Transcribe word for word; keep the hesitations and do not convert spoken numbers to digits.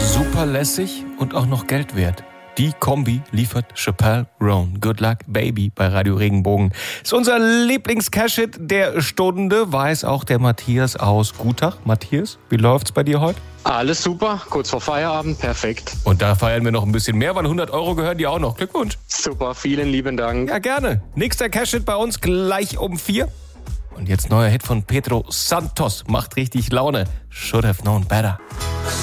Super lässig und auch noch Geld wert. Die Kombi liefert Chappelle Roan. Good Luck Baby bei Radio Regenbogen. Ist unser Lieblings-Cash-Hit der Stunde, weiß auch der Matthias aus Gutach. Matthias, wie läuft's bei dir heute? Alles super, kurz vor Feierabend, perfekt. Und da feiern wir noch ein bisschen mehr, weil hundert Euro gehören dir auch noch. Glückwunsch. Super, vielen lieben Dank. Ja, gerne. Nächster Cash-Hit bei uns gleich um vier. Und jetzt neuer Hit von Pedro Santos. Macht richtig Laune. Should have known better.